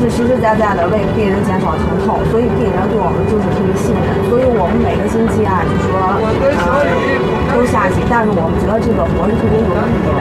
是实实在在的为病人减少疼痛，所以病人对我们就是特别信任，所以我们每个星期啊，就说都下去，但是我们觉得这个活是特别有意义的。